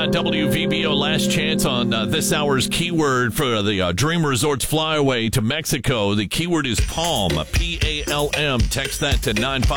WVBO last chance on this hour's keyword for the Dream Resorts flyaway to Mexico. The keyword is Palm, P-A-L-M. Text that to 955.